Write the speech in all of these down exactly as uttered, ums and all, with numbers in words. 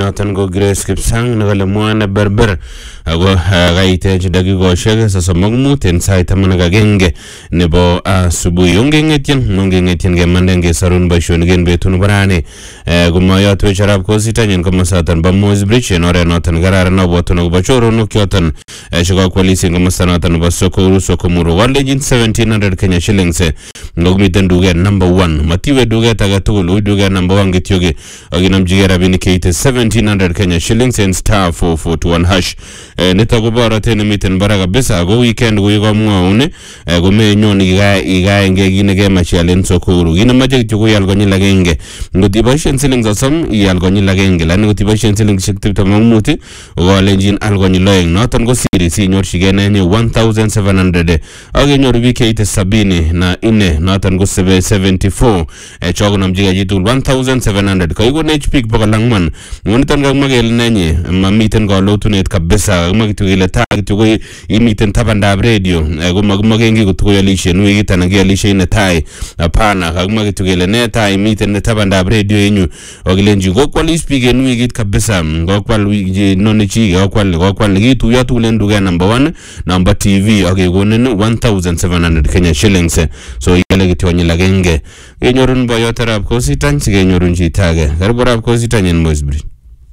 noton ko Grace Kipsang nakale mwana berber ako kaitech dakikoshek sosom ak mut en sait taman ak agenge nebo asubuhi. Ongengetyen ongengetyen kemanden kesarun boisionik en betut nebo rani komayotwech arap kositanyin komosaton bo Moi's Bridge en oret noton kararan abwotun akobo choronok choton chekakwalis en komosta noton nebo Soko Sokomuru walenjin seventeen hundred Kenya shillings ngomiten duket number one matiwe duket age tugul uy duket number one kityoke akinamjige rabinik keite seventeen hundred Kenya shillings en star four four two one hash nito ko borote nemiten barak kabisa ako weekend ko yekomwaun ko menyon ikaenge kit nekemach ial en Sokuru kit nemoche kityo ko ial konyil agenge ngot iboisien siling sosom ial konyil agenge lakini ngot iboisien silingisiek tiptem ak mut kokalenjin al konyil oeng noton ko siri sinyorchigei nenye one thousand seven hundred akenyoru biik keite sabini na ine noton ko seventy-four chokonamjigei chitugul one thousand seven hundred kaikonech biik bokol ang'wan ngoniton kakimwa kele nenye mamiten kalotunet kabisa kakimwa kityo kele taa kityo ko imiten tabandab radio ko makimoken kiy kotko koalisien wikit anan kialisien netai hapana kakimwa kityo kele netai imiten tabandab radio yenyu akilenjin kokwalis biik en wikit kabisa kokwal noni chi kokwal kokwal kituiyo tugul en duket number one number T V akekonin one thousand seven hundred Kenya shillings so ikale kityo konyil agenge kenyorun boyot arap kositany sikenyorun chito age karibu arap kositany en Moi's Bridge.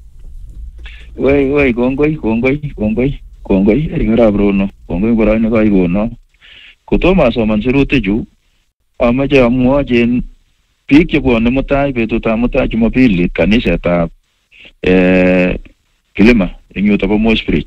Wei wei kongoi kongoi kongoi kongoi eng arap Rono kongoi boroine kaikono kotomo asoman sirutichu amache amwochin biik chebwone mutai betutab mutai Jumapili kanisetab eh Kilima eng yutobo Moi's Bridge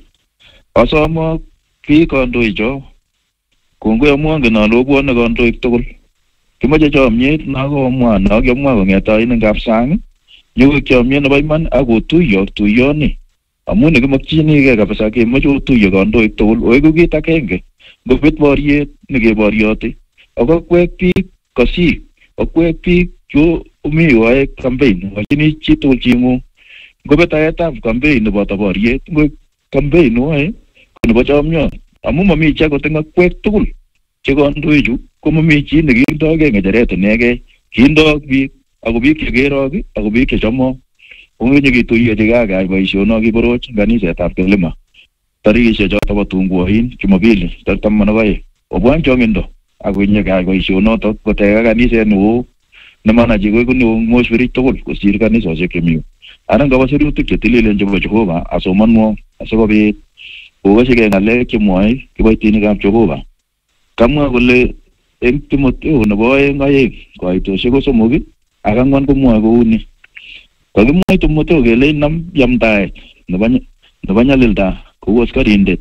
asome biik kandoicho kongoi amwongen ale obwone kandoik tugul kimoche chomyet nakomwa nakiamwa kong'ete ngap sang nyokoik chomyet nebo iman akotuiyo tuyoni amun nekimokchinigei kabisa kemoche otuiyo kandoik tugul oeku kit agenge ngobet boriet nekeborioti akokwek biik kosik okwek biik chu mi yoe campaign wachini chitugul ching'ung ngobet aetab campaign neboto boriet ngoik campaign wae nebo chomyot amu mami chi akot eng akwek tugul che kandoichu ko mami chi nekindogei ng'echeret inegei kindok biik ako biik chekerok ako biik chechomok ongenye kituiyo chekakai boisionok kiboroch kanisetab Kilima tarikisiek choto bo tungwoin Jumapili tarik taman ak oeng obwan chongindo ako nyekai boisionotok koteka kaniset neo nemanachi koeku neo Moi's Bridge tugul kosir kanisosiek chemi anan kabo sirutik chetililen chebo Jehova asomonwo asikobit kokashigei ng'alek chemwoe kiboitinikab Jehova kamwa kole eng Timotheo nebo oeng oeng koitosiek ko somok ak ang'wan komwoe kouni kakimwoi Timotheo kele inam yamdaet nebo nebo nyalilda kou askarindet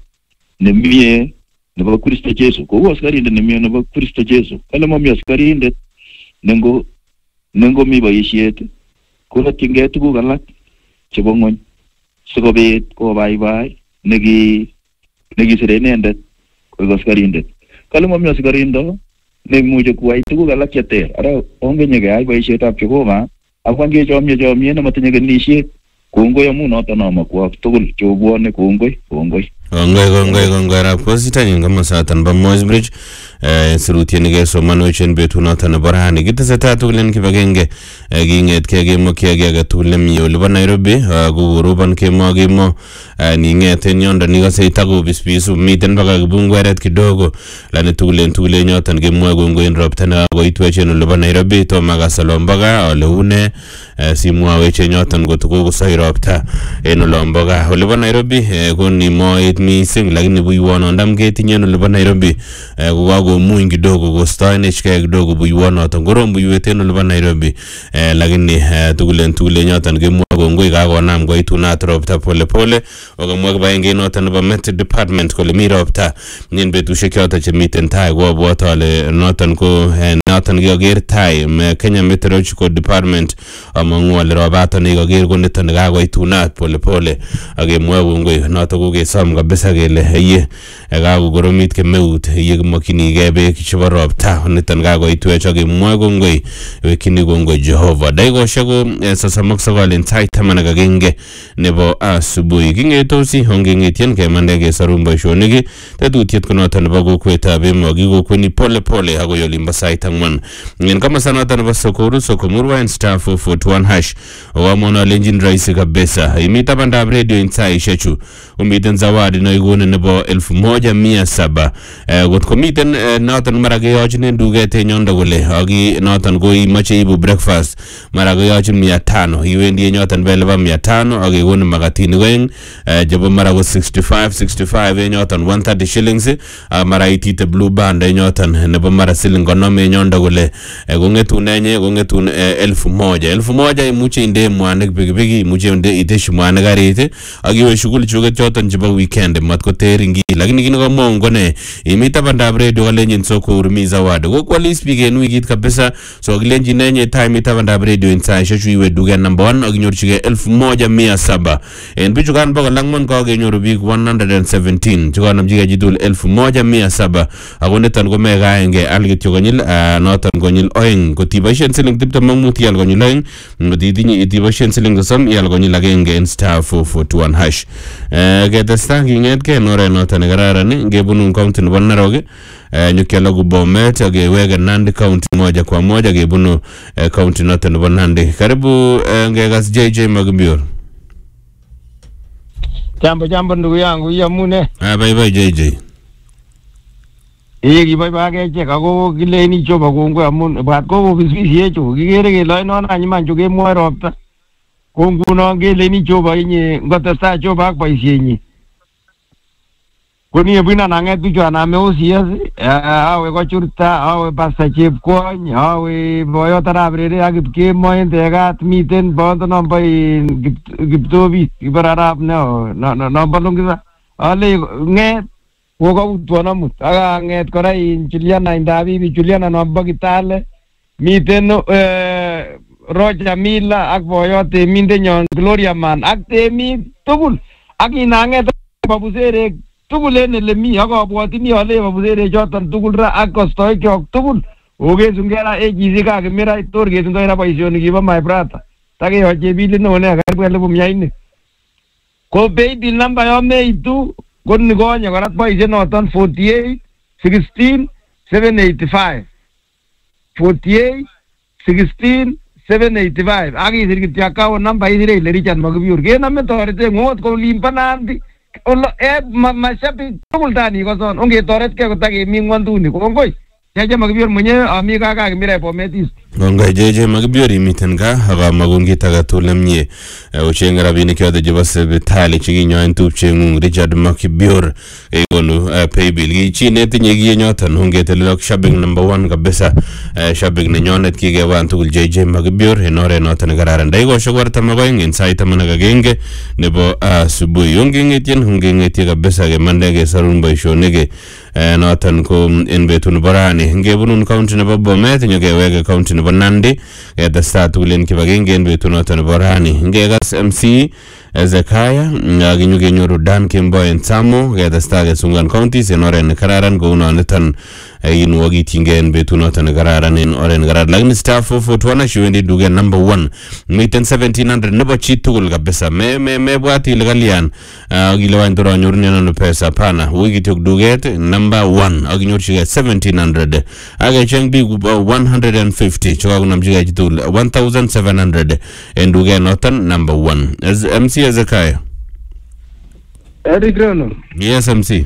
nemie nebo Kristo Jesu kou askarindet nemie nebo Kristo Jesu kale mami askarindet nengo nengomi boisiet korotchingei tuguk alak chebo ng'ony sikobit kobaibai neki nekisire inendet koek askarindet kale mami askarindo neimuche koyai tuguk alak cheter ara ongenye keyai boisietab Jehova akwan kechomye chomyet nematinye kenisiet kongoi amu noto nomokwok tugul chobwone kongoi kongoi kongoi kongoi kongoi arap kositanyin komosaton bo Moi's Bridge sirutiet nekesomanoch en betut noton nebo rani kitesetai tugul en kibagenge king'etkei kemokyi ki age tugul nemi olibo Nairobi kokorobon kemo kemo ning'et en yondo nikose itakobispisu miten mpaka kibungweret kidogo lakini tugul en tugul en yoton kemwoe kongoi en ropta nekakoitwech en olibo Nairobi tomo akas olombo gaa ole une simwawech en yoton kotukokosoi ropta en olombo gaa olibo Nairobi ko nimoet mising lakini buiwonondam ketinye en olibo Nairobi kokakomuny kidogo kostoenechkei kidogo buiwonoton korom buiwet en olibo Nairobi lakini tugul en tugul en yoton kemwoe kongoi kakonam koitunat ropta pole pole okamwa kibagenge noton nebo Met Department kole mi ropta en betusiek choton chemiten tai koabwat ale noton ko noton kikaker tai Kenya Meteorological Department amang'u ale robaton nekikaker ko niton nekakoitunat pole pole akemwoe kongoi noton kokesom kabisa kele iye kakokoromit kemeut iye kimokchinigei beek chebo ropta niton kakoitwech akemwoe kongoi wekyini kongoi Jehova dakikoshek ko sosom ak sokol en sait taman ak agenge nebo asubuhi. Kingetosi ongengetien kemande kesorun boisionik tetutiet konoton nebo kokwetab emo kikokweni pole pole akoi olimbo sait ang'wan. En komosta noton nebo Sokoru Sokomurwa en star four forty-one hash owamon alenjin rahisi kabisa imi tabandab radio en saishechu umiten zawadi noikone nebo elfu moja mia saba got komiten noton mara keyochinen duket en yondo kole aki noton ko imache ibu breakfast mara keyochin mia tano iwendi en yoton beleba mia tano akekone makatinik oeng chebo mara ko sixty-five sixty-five en yoton one thirty shillings mara itite blue band en yoton nebo mara siling konom en yondo kole kongetun enye kongetun elfu moja elfu moja imuche inde mwanik pikipiki imuche inde iteshi mwanik karit akiwe shughuli chuket choton chebo weekend matkoter ngi lakini kini komong kone imi tabandab radio kalenjin Sokoru mi zawadi ko kwalis biik en wikit kabisa so kilenjin enye time tabandab radio en saishechu iwe duket number one akinyorchigei elfu moja mia saba en bichukan bokol ang'wan kakenyoru biik one hundred seventeen chekanamchigei chitul elfu moja mia saba ako niton ko mekaenge al kityo konyil noton konyil oeng kotiboisien siling tiptem ak mut ial konyil oeng ngotitinye itiboisien siling sosom ial konyil agenge en star four forty-one hash ketesta kingetkei en oret noton nekararan ngebunu county nebo Narok nyukialagu Bomet akeweke Nandi county moja kwa moja kebunu county noton nebo Nandi. Karibu ngekas J J Magimbior. Jambo jambo ndugu yangu yamune. Ah bye bye J J. Eh kiboiboa kechek ako kileni chobo kongoi amun bat ko bisbisi echu kikere kele oinon anyman chu kemwoe ropta ko nguno keleni chobo inye ngotestai chobo ak boisienyi koni bina nanget bichu aname osias awe kochurta awe pasta chepkwony awe boyot arap rere ak kipkemo en tekat miten bondo nombo Kiptobit kibar arap neo nombo Longisa ale nget wokautwon amut ak nget kora in Juliana Indabibi Juliana nombo Kitale miten Roger Mila ak boyot temindenyon Gloria Man ak temik tugul ak inanget babusere tugul en ele mi akabwatini ale babusere choton tugul ra ak kostoikyok tugul okesungera ejisi kakimira tor ketindoi ra boisionik kibo my brother takeyoche bilit neo ne karibu elfu mia nne ko paybill number yo meitu koni konye kora boisiet noton forty-eight sixteen seven eighty-five forty-eight sixteen seven eighty-five akisir kityo account number isire ile Richard Makibiur kenome torete ngot ko limba Nandi olo e mashabik tugul tani koson ongetoretkei kotakemi ngwonduni kongoi J J Makibiur mwenyewe ami kaka kimira Bometis. Kongoi J J Makibiur imiten ka akamagun kit agetugul nemie ocheng rabinik choton chebo sipitali chekinyoen tupcheng'ung Richard Makibiur ikonu paybill kichi netinye kiyenyoton ongetelelok shabik number one kabisa shabik nenyonet kikewan tugul J J Makibiur en oret noton nekararan dakikoshek artam ak oeng en sait taman ak agenge nebo asubuhi ongengetien ongengetie kabisa kemande kesorun boisionik noton ko en betut nebo rani ngebunun county nebo Bomet nyokeweke county nebo Nandi ketestai tugul en kibagenge en betut noton nebo rani ngekas M C Ezekiah akinyokenyoru Dan Kembo en Samo ketestai kesungan counties en oret nekararan kounoniton inwokityinkei en betut noton nekararan en oret nekararan lakini star four forty-one shiwendi duket number one miten seventeen hundred nebo chi tugul kabisa me me mebwat ile kalyan akile wany tor anyorunen ano pesa pana ui kityok duket number one akinyorchigei seventeen hundred akecheng biik one hundred fifty chekakonamchigei chi tugul one thousand seven hundred en duket noton number one. M C Ezekiah. Eric Rono. Yes M C.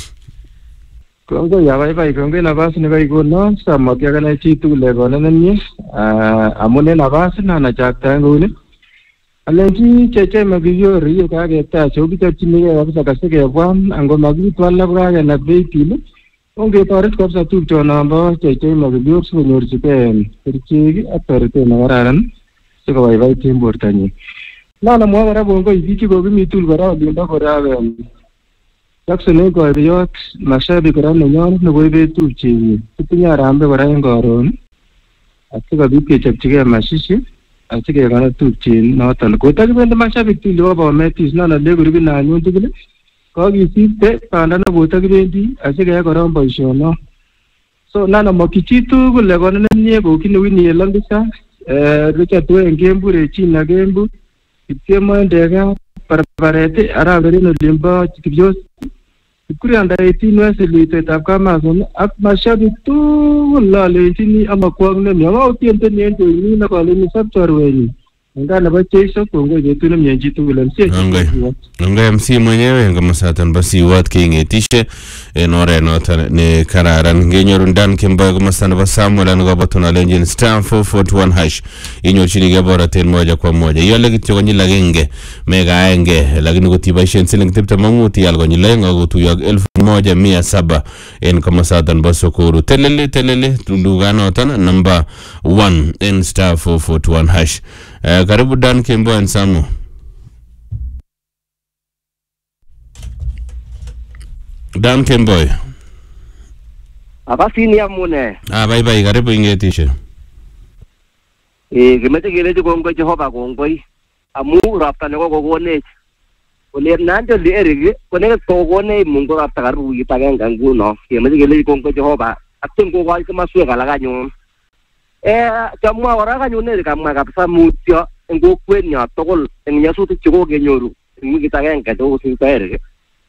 Kongo ya baibai kongo nafasi nikaikono samaki akana chi tugul lekonenenye amun en nafasi na nachakta nguni alenji J J Makibiur iyo kaketach okichopchinigei kabisa kasikebwan ango makitwal kokakenap paybill ongetoret kabisa tupchonombo J J Makibiur sikonyorchigei kerichek ak toretet nekararan sikobaibait en bortanyin. Nana mwa kora kongoi biik chekokimi tugul kora olimbo kora Jackson en koibeyot mashabik kora nenyonet nekoibet tupchenyin kitinye arambe kora en koron asikobit kechopchigei mashishi asikekonor tupchenyin noton kotakibendi mashabik tugul chebo Bometis nana le kurubit nanyun tugul kokisipte banda nekotakibendi asikeyai kora boisionon so nana mokichi tugul lekonen nemie kou kit neu ni Longisa Richard Weng Kembure China Kembu Kipkemo ndega barbarete arabere no limba kipjos kuri anda eighteen weselite tapkama sono ak mashabi tu la leitini ama kwang ne yawa tiente niente ni na kale ni sabtarweni ngana bacheisha kongo yetu na myenji tu lemsie ngai msi mwenyewe ngama satan basi wat kingetishe enore nota ne kararan ngenyoru ndan kimba ngama sana basamuela ngo batona lenjin star four forty-one hash inyo chini gabora ten moja kwa moja yale kityo konyi lagenge mega enge lakini kutibaishen siling tipta manguti yalgo nyilenga gutu yag elfu moja mia saba en kama satan basokuru telele telele tundugano tana number one in star four forty-one hash. Uh, karibu Dan Kimbo and Samu. Dan Kimbo. Apa sini amune? Ah bye bye karibu ingetishe. Eh kimete kile kongoi Jehova kongoi. Amu rapta ne ko kone. Ole nanjo le erige kone ko kone mungu rapta karu yitagenga nguno. Kimete kile kongoi Jehova. Atin ko wai kama suega la ganyo. Eh chamwa waraga nyune kamwa kabisa mutyo ngokwen nya tokol eng nyasuti chiko genyoru eng kitagenga do sintere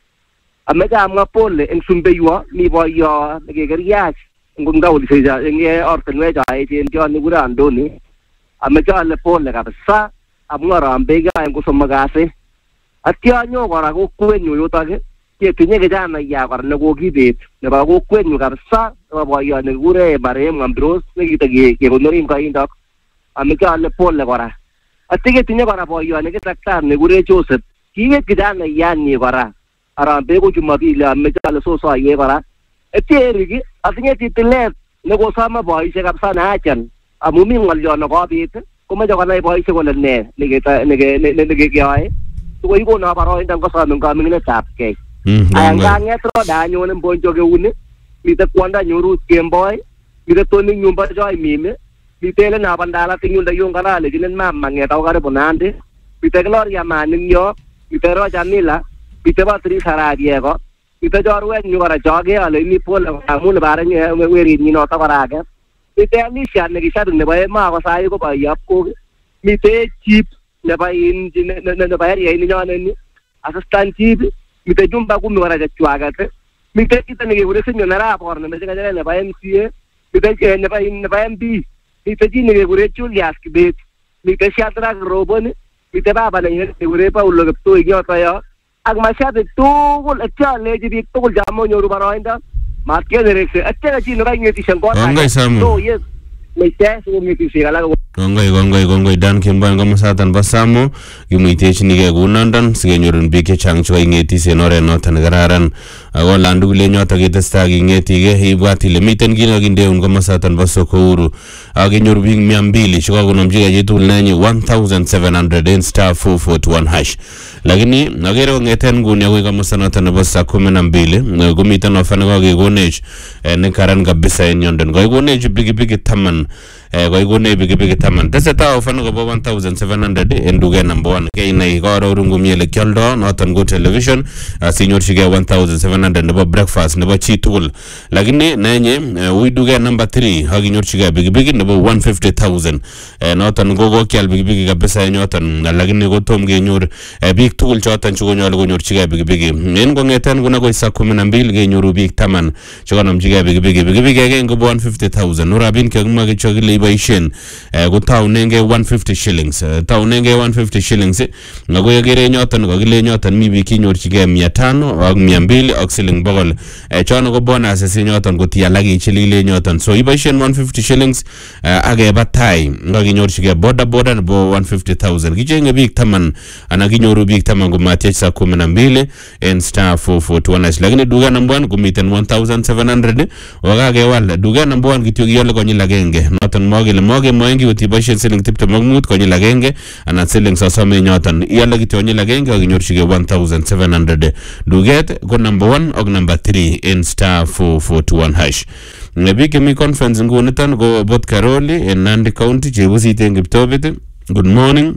amega amwa pole eng sumbeywa mi boyo nekekeriach ngonga uli seja eng ortenwe ja ejen jo ni gura andoni amega le pole kabisa amwa rambega eng kusomagase atya nyo kora kokwen nyu yotage ketinye kijana ya kora nekokibet nebo kokwen nyu kabisa nebo boyo nekure bare mwambros nekitege kekonorim kaindok amega le pole kora atige tinye kora boyo nekitaktar nekure Joseph kiwet kijana yani kora arambe ko Jumapili amecha le soso aye kora eterigi atinye titilet nekosama boishe kabisa na achan amumi ngolyon ko bit komeje kona boishe kole ne neketa nekekeyoe tuko iko na baro indan ko sami ngamingine tapke anga ngetro danyo ne mbonjo ke uni mite kwanda nyoru kemboy mite toni nyumba joy mime mitele na bandala tinyunda yongana le jinen mama ngeta kare bonande mite gloria manin yo mite ro jamila mite batri sarabie ko mite jorwe nyora joge ale ni pol amun bare nye weri ni no ta barage mite ni shan ne gisadu ne bae ma ko sai ko ba yap ko mite chip ne ba in ne ne ba ri ni nyane ni assistant chip mite jumba ku mi wara jachwaga te mite kitane ke gure senyo na ra por ne me ga ne ba mca mite ke ne ba in ne ba mb mite jini ke gure Julius kibet mite Shadrach Robon mite baba ne gure Paulo ke to igyo ta yo ag masyade tugul atya leji dik tugul jamo nyoru baroinda mat ke direkse atya jini ra ngeti shangona to yes me tes wo ngeti sigala Gongoi gongoi gongoi Dan Kimbo ngoma satan basamo yumuite chinige gunandan sigenyorun bike changcho ingeti senore notan gararan ago landu le nyota getesta ngeti ge hibwati le miten gino ginde ngoma satan basokuru agenyoru bing mia mbili chiko kunomjia jitu nanyi one thousand seven hundred in star four forty-one hash lakini nagero ngeten guni ago ngoma sanatan basa kumi na mbili gumita no fanago ge gonej ne karan kabisa enyonden go gonej bigi bigi taman eh go gone bigi bigi taman teseta ofan go one thousand seven hundred enduge number one ke inai goro rungu miele kyoldo notan go television senior shige one thousand seven hundred nebo breakfast nebo chitul lakini nenye we duge number three hagi nyor shige bigi bigi nebo one hundred fifty thousand notan go go kyal bigi bigi kabisa nyotan lakini go tom ge nyor big tool chotan chugo nyol go nyor shige bigi bigi en go ngeten guna go isa kumi na mbili ge nyoru big taman chugo nam shige bigi bigi bigi bigi ge go one hundred fifty thousand urabin ke guma ge chogile baishen go taunenge one hundred fifty shillings taunenge one hundred fifty shillings ngago yegere nyotan go gile nyotan mi bi kinyorchige mia tano ak mia mbili ak siling bogol e chono go bonus se nyotan go tialagi chilile nyotan so ibaishen one hundred fifty shillings age batai ngagi nyorchige boda boda bo one hundred fifty thousand gijenge big taman ana ginyoru big taman go matech sa kumi na mbili en star four forty-one lakini duga number one gumiten one thousand seven hundred wagage wal duga number one gityo yole go nyilagenge notan mogile moge moengi utibashen siling tipte magmut ko nyilagenge ana siling sasame nyotan yalla gityo nyilagenge ak nyorchige one thousand seven hundred duget go number one og number three in star four forty-one hash nebike mi conference ngunitan go bot Karoli in Nandi County jebusite ngiptobit good morning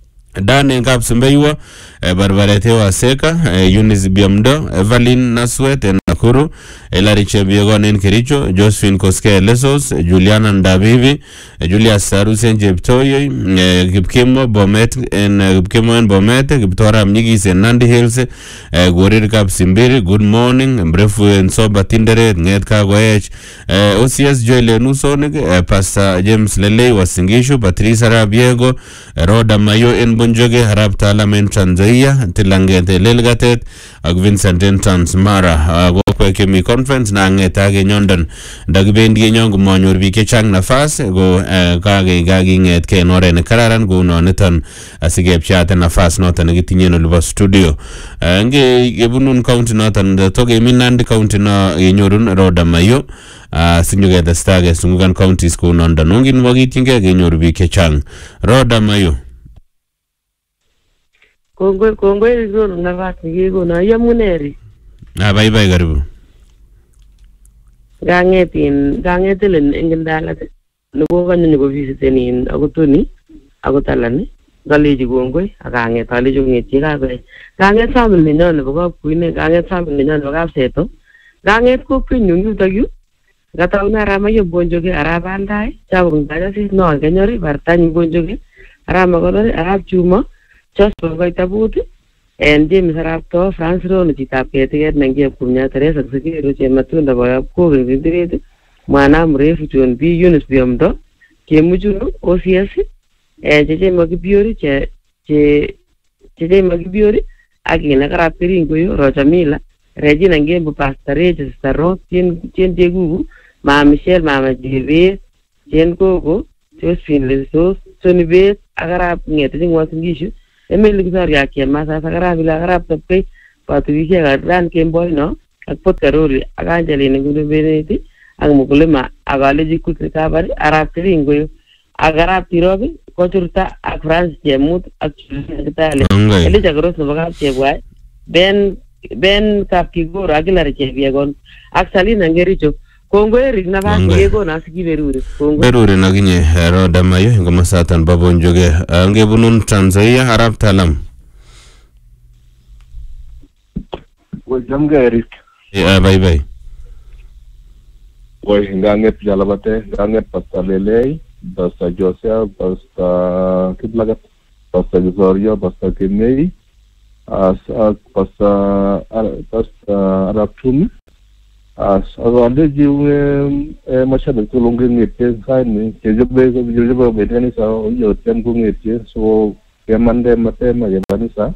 Dane ngap Sumbeywa Barbarete wa Seka Eunice Biamdo Evelyn Naswet Nakuru, Elari Chebiegon en Kericho, Josephine Koske Lesos, Juliana Ndabibi, Julius Sarusen Jeptoyo, Gipkimo Bomet en Gipkimo en Bomet, Giptora Mnigis en Nandi Hills, Gorir Kap Simbiri, good morning, Mbrefu en Soba Tindere, Nget Kagoech, O C S Joyle Nusonik, Pastor James Lele Wasingishu, Patrice Arabiego, Roda Mayo en Bonjoge, Harap Talamen Tanzania, Tilangete Lelgatet, Ag Vincent Entans Mara, Agokwe Kemi Conference, Nangetage Nyondon, Dagbendi Nyong Monyor Vike Chang Nafas, go Kage Gagging at Kenore Kararan, go no Neton, Asigep Chat and Nafas, not an Egitin Luba Studio. Nge Gebunun County not and the Toge Minand County no Inyorun, Roda Mayo, Sinuga the Stag, Sungan County School, Nondanungin Wagitinga, Genyor Vike Chang, Roda Mayo. Kongwe kongwe hizo nafasi hizo na ya muneri. Ah, bye bye karibu. Gangetin gangetin ingindala nuko kanyo niko visitenin akutuni akutalani galeji kongwe akanget galeji ngeti kabe. Ganget family nyo nebo kapkuine ganget family nyo nebo kapseto. Ganget ko pinyu yutayu. Gatauna rama yo bonjoge arabandai chabung daja sis no kenyori bartany bonjoge arama kodori arab chuma. Just for going to put and James Rapto, France Ron, Chita Petiet, Nangia Punya, Teresa, Secretary, Matunda, by Coving the Dread, Manam Refu and B units beyond the Kemuju, O C S, and J. Magiburi, J. Magiburi, again, a Rapiringo, Roger Mila, Regina Game Pastor Regis, the Rock, Jen Degu, Ma Michelle, Mama J. Jen Gogo, Josephine Lesos, Tony Bates, Agarap, getting what's an issue. Emil Victoria came Massa Sagarab, Lagarab, the pay, but we hear a grand came boy, no? I put Caroli, Agangelina, good benefit, and Mukulima, Agaleji could recover, Arab Ringo, Agarab Tirobi, Coturta, a France, Jamut, actually, Elija Gross of Agab, Ben Ben Capigo, regular Cheviagon, Axalin and Gericho. Kongwe Rignava Diego Nasiki Veruri. Veruri Nagine, Roda Mayo, Gomasatan Babon Joge, Angebunun Tanzania, Arab Talam. Well, Jamgarik. Yeah, bye bye. Well, Ganget Jalabate, Ganget Pasta Lele, Pasta Joseph, Pasta Kidlagat, Pasta Visoria, Pasta Kidney, as Pasta Arab Tumi. As other you much of the Tulungin it is fine, Jabez of Jujaba Betanisa, your Tempung it, so Yamande Matema Yabanisa.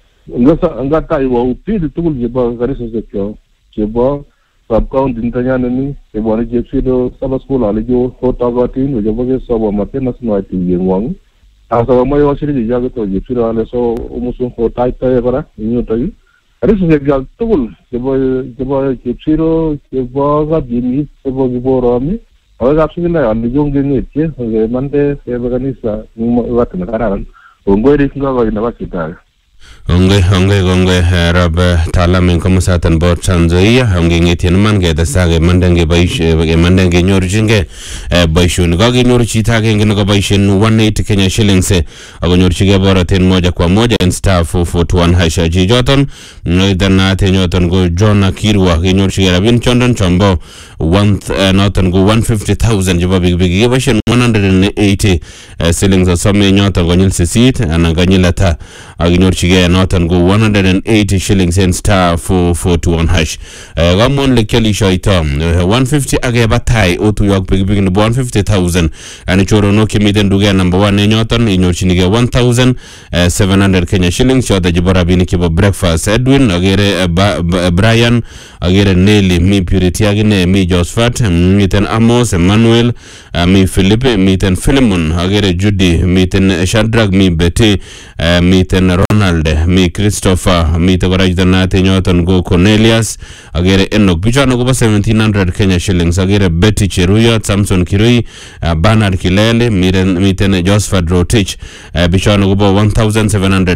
And that I will feed the tool Jabba Garisio, Jabba, subcount Intayanani, they wanted Jefido, Summer School, Alijo, Hotagatin, with Jabba Saba Matenas Night in one. As our Mayo City Jagato, Jefido, so almost for tight ever in your time. This is a girl tool. The boy, the boy, Chiro, the boy, Jimmy, the boy, Borami. I was absolutely on the young unit, yes, the Monday, the Veganisa, what in the Karan. Ungo is not in the Vakita. Onge, onge, onge, Rab Talamin Comasatan Bot Tanzania, hanging it in Mange, the Saga, Mandange Baish, Mandange Norjinge, Baishun, Gagi Norchitaking in Gabashin, one eighty Kenya shillings, Agonorchiga Boratin Moja Quamoja and Star for foot one Hasha Joton, Noitana Tenyoton go John Akirwa, Ginorchiga Vin Chondon Chombo, one Norton go one fifty thousand, Jababig Big Gavashin, one hundred eighty shillings of some Nyoton Gonil Seat, and Aganilata, Aginorchiga. Not and go one hundred eighty shillings and star four four two one hash. One mon le Kelly Shoitom, one fifty Agabatai, O to York Big Big one fifty thousand, and a Chorono Kimiden Duga number one in Yoton in your Chiniga one thousand seven hundred Kenya shillings. Shot the Jibarabini Kibo breakfast. Edwin, Agere Brian, Agere Nelly, me Purity Agene, me Josfat, Meeten Amos, Emmanuel, me Philippe, Meeten Philemon, Agere Judy, Meeten Shadrag, me Betty, Meeten Ronald. Me Christopher, me Tagaraj the Nate Newton go Cornelius, Agere Enoch, Pichano go seventeen hundred Kenya shillings, Agere Betty Cheruya, Samson Kirui, uh, Bernard Kilele, Miten Joseph Rotich, uh, Pichano go one thousand seven hundred Duget,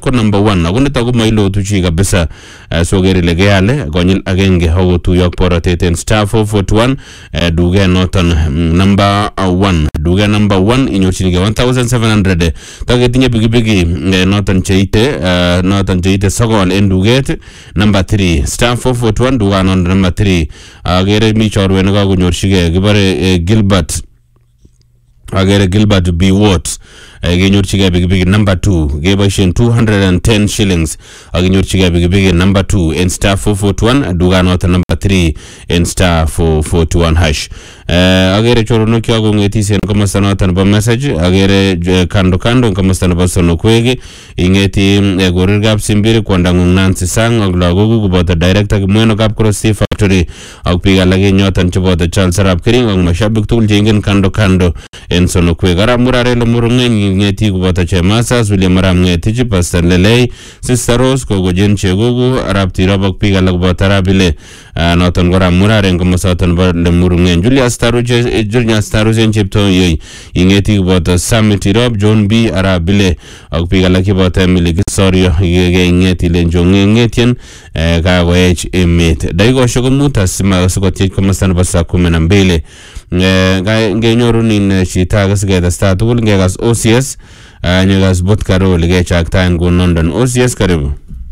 ko number one ako nito ko mailotu chi kabisa so geri le geale konyil agenge hawo tu yok porotet en star four forty-one duge noton number one duge number one inyorchinige one thousand seven hundred tagetinye bigibigi noton cheite noton cheite sogol en duget number three star four forty-one duga non number three agere mi chorwe ne kakonyorchige gibare Gilbert agere Gilbert B Watts aginyorchige bigibigi number two gebashin two hundred ten shillings aginyorchige bigibigi number two in star four forty-one duga not number three in star four forty-one hash agere chorono kyo ngeti sen komasta notan ba message agere kando kando komasta ba sono kwege ingeti gorir gap simbiri kwanda Nancy Sang aglago gubota director gmeno gap cross factory agpiga lagi nyotan chobota Charles Arap Kering ang mashabik tul jingen kando kando en sono kwege ara murare lo murungen ngeti gubota Chemasa William Maram ngeti chi Pastor Lelei Sister Rose ko gojen chegogo Arab tirabak piga lagbota rabile notan gora murare komasta tan ba le murungen Julius Staruje Julius Staruje chepto yoy ingeti gubota Summit Rob John B Arabile agpiga laki bota Emily Gisorio ge ngeti le jonge ngetien ka wech emet daigo shogo muta sima sokoti komasta ba saa kumi na mbili ga ngenyoru nin shita gas ge da statul ge gas O C S nyegas bot karo lige chak tan go London O C S karibu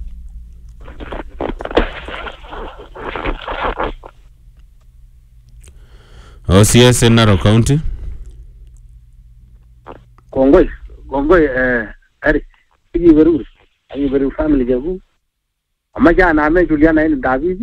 O C S in Narok County Kongoi Kongoi eh Eric Igi Veru Igi Veru family jabu Amaja na ame Juliana in David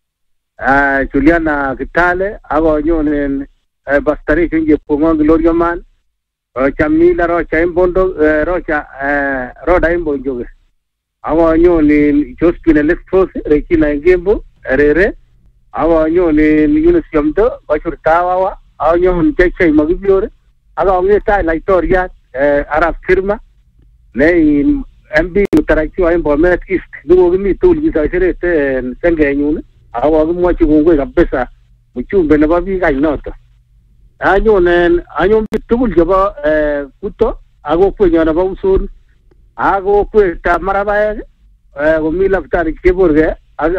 ah Juliana Kitale ago nyonen bastari kinje Pongo Gloria Man Chamila Rocha Imbondo Rocha Roda Imbo joge ago nyoni Josephine Lexfos Regina Ngembo Rere ago nyoni Yunus Yamdo Bachurtawa ago nyoni Cheche Magibiore ago ngeta Laitoria Arab Firma nei M B Mutarakiwa Imbo Met East dugo gimi tul gisasire te senge nyune ago mo chungwe kabisa mchumbe na babi ga inoto anyo nen anyo bitul jaba kuto ago kwenye na bausun ago kweta maraba go mila ftari keborge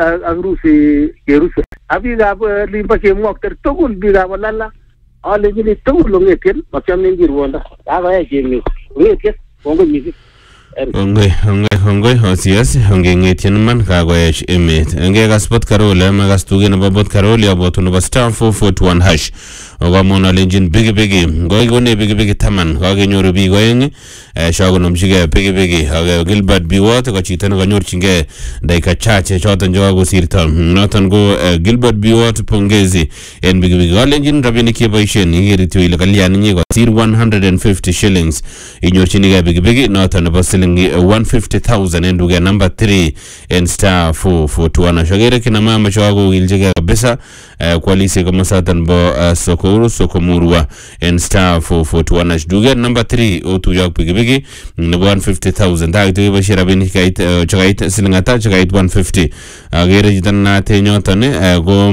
agrusi kerusi abiga limba ke mokter togul biga walala ale gini togul lo ngeten makam ngir wonda ago ya jemi ngeket bongo misi Ongai, ongai, ongai, osias, ongai ngetien man kagoyesh emet. Ongai gaspot karole, magas tuge na babot karole, abotu na star four forty-one hash. Oga mona lenjin bigi bigi. Goi gone bigi bigi taman. Gage nyoro bi goyenge. Shago nomchige bigi bigi. Gage Gilbert bi wat. Ga chitana ga nyor chinge. Daika chache chotan joga go sirtal. Notan go Gilbert bi wat pongezi. En bigi bigi. Ga lenjin rabini kiba ishen. Ingeri tuile kaliani nye go sir one hundred fifty shillings. Inyor chinige bigi bigi. Notan na basiling one hundred fifty thousand and we get number three in star four forty-one shagere kina mama chago iljega kabisa kwa lisi kama satan bo sokoro sokomurwa in star four forty-one ashduge number three otu yak pigibigi one hundred fifty thousand da ito iba shira bini kait chagait silingata chagait one hundred fifty agere jitan na tenyo tane go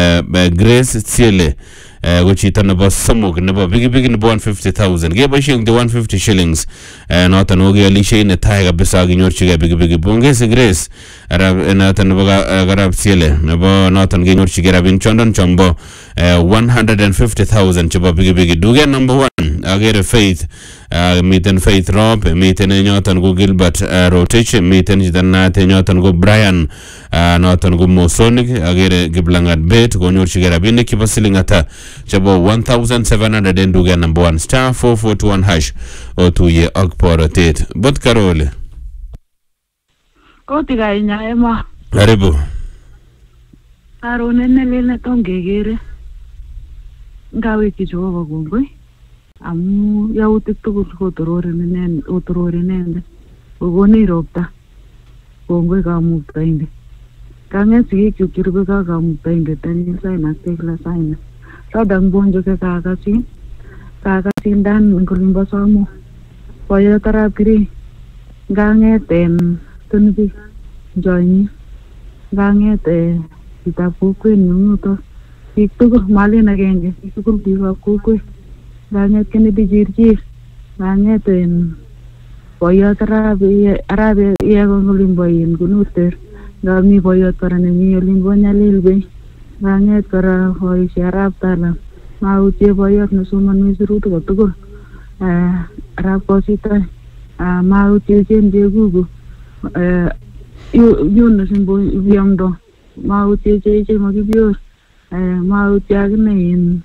Grace Tsiele which is na bus samog na ba big big na one hundred fifty thousand ge ba shing the one hundred fifty shillings not an ogi ali shay na taiga bisa gi nyor chiga big big bonge se Grace ara na tan ba garab siele na ba not an gi nyor chiga rabin chondon chombo one hundred fifty thousand chiba big big duge number one agere Faith miten Faith Rob miten nyotan go Gilbert Rotich miten jitan na te nyotan go Brian notan go Mosonic agere giblangat bet go nyor chiga rabin ki basilingata chabo one thousand seven hundred and duga number one star four forty-one hash o tuye akporotet bot karole koti ga inya ema aribu arone ne lele tongegere ngawe kijoba gongwe amu ya utikto ko torore nene o torore nene ogoni ropta gongwe ga mukta inde kange sigi kyukirbe ga ga mukta inde tani sai na tekla sai Sadang bonjo ke kakasin, kakasin dan ngkulimba samu. Paya tarapiri, gangeten tunbi joini, gangete kita pukui nyumuto. Iktu mali nagenge, iktu biwa pukui. Ganget kene bijirjir, gangeten boyot arab arab ye ngolin boyin kunuter ngami boyot kora nemi olin bo Nyalil Bay nganget kora boisie arab tala mautie boyot nesoman misirutik kotugul eh arab kosita mautie jende gugu eh yun simbo yamdo mautie jeje magibior eh mautie agnein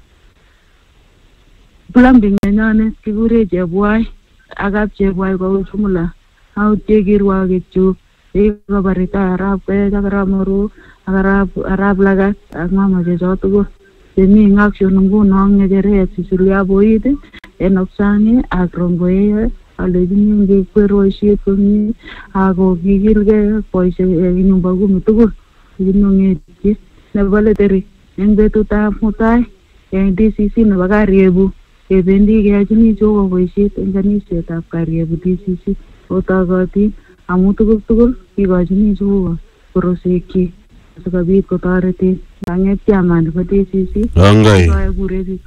plumbing nenyone kikure chebwai akap chebwai ko sumula mautie kirwakik chu ikobarita arab kaya chakaramoru arab arab lagat ak mama checho tugul chemi ing action nguno ngecheret Cecilia Boit en Opsangi ak Rongoe alejini ngekweroisiet komie ako kikilgei boisiek nyumba kumi tugul kinongeti nebo leteri eng betutab mutai eng D C C nebo Kariebu kebendi keyachini Jehova boisiet eng kanisetab Kariebu D C C otagoti amu tugul tugul kikochini Jehova korosekyi sikobit kotoreti kanget chairman nebo D C C Ongoi kure biik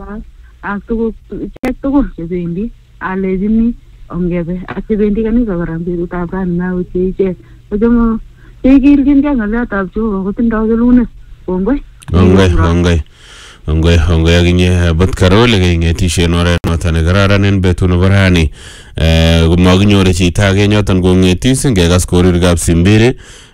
ak tugul chek tugul chebendi alejini ongebe ak chebendi kanisa kora betutab rani mautie ichek kochomo chekilchinkei ng'olyotab Jehova kotindoi kelunet kongoi Ongoi ongoi ongoi ongoi akinye bot karole keingetishe en oret noton nekararan en betut nebo rani komakinyoru chito age nyoton kongetis ngekas korirkab Simbiri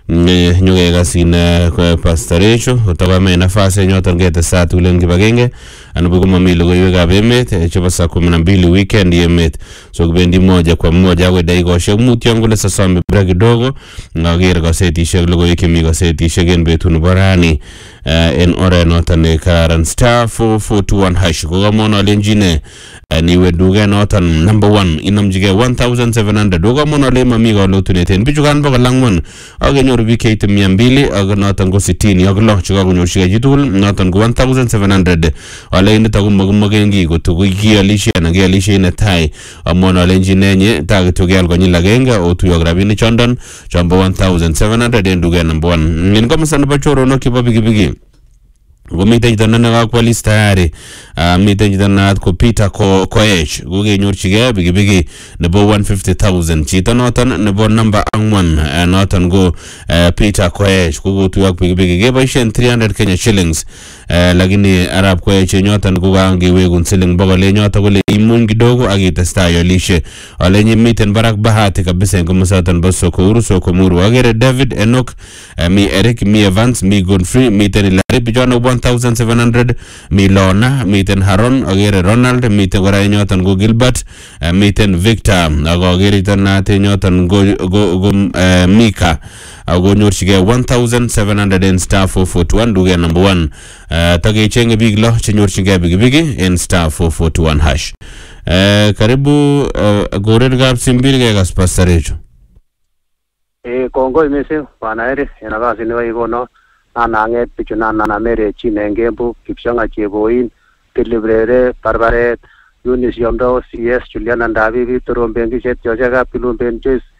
nyokekas in Pastor Recho otokame nafasi nyoton ketesat ulen kibagenge anapo komami logoiwekab emet chebo saa kumi na mbili weekend emet so kibendi moja kwa moja akoi dakikoshek mut yon kole sasome break kidogo ngaker gazetishek logoiwek chemi gazetishek en betut nebo rani en oret noton nekararan star four four two one hash kokamon alenjine niwe duket noton number one inamjigei one thousand seven hundred kokamon ale mami kalotunet en bichukan bokol ang'wan akenyoru biik cheite mia mbili ak noton ko sitini ak lo chekakonyorchigei chitugul noton ko one thousand seven hundred ale nitok ko makimoken kiy koto kialishe anan kialishe netai amwon alenjin nenye taa kityo keal konyil agenge otuyo ak rabinik chondon chombo one thousand seven hundred en duket number one en komosta nebo choronok chebo pikipiki komiten chito nekakwalis tayari miten chito naat ko Peter Koech kokenyorchigei pikipiki nebo one hundred fifty thousand chito noton nebo namba ang'wan noton ko Peter Koech kokotuyo ak pikipiki keboisien three hundred Kenya shillings lakini arab Koech nyoton kokangewekun siling bokol nyoton kole imuny kidogo akitestai alishe alenye miten barak bahati kabisa en komosaton bo Sokouru Sokomuru akere David Enoch mi Eric mi Evans mi Godfrey miten Hilary bichono one thousand seven hundred mi Lona miten Haron akere Ronald miten kora nyoton ko Gilbert miten Victor akakere tonate nyoton go Mika akonyorchigei one thousand seven hundred en star four four two one duket number one takechenge biik lo chenyorchigei pikipiki en star four four two one hash karibu korirkab Simbiri kekas Pastor Recho. Eh kongoi mising bwana Eri en nafasi nikoikono nananget bichu nananamerechi en Kembu Kipshanga Cheboin Kilibrere Barbaret Eunice Yomdo C S Juliana Ndabibi Torombengishet Joshekab Kilumben Joyce